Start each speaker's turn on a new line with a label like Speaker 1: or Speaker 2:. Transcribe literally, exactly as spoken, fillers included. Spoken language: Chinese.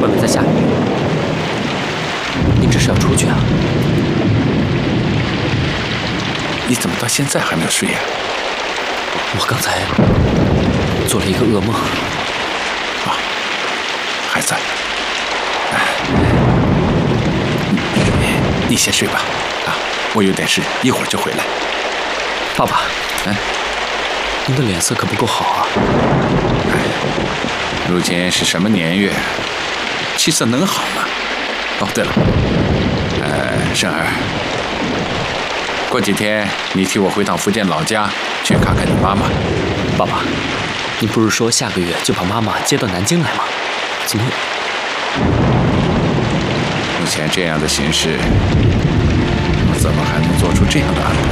Speaker 1: 外面在下雨，您这是要出去啊？
Speaker 2: 你怎么到现在还没有睡呀？
Speaker 1: 我刚才做了一个噩梦。
Speaker 2: 啊，孩子，哎，你先睡吧。啊，我有点事，一会儿就回来。
Speaker 1: 爸爸，
Speaker 2: 嗯，
Speaker 1: 您的脸色可不够好啊。
Speaker 2: 哎，如今是什么年月，气色能好吗？哦，对了，呃，生儿，过几天你替我回趟福建老家，去看看你妈妈。
Speaker 1: 爸爸，您不是说下个月就把妈妈接到南京来吗？怎么？
Speaker 2: 目前这样的形势，我怎么还能做出这样的安排？